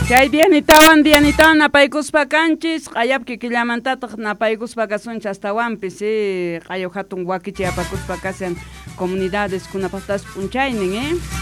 Chay Dianitawan napaykuspa kanchis, qayapki killamantataq napaykuspa kasunchis astawanpis, qayo hatun wakichi apakuspa kasan comunidades kunapaqtas punchaynin,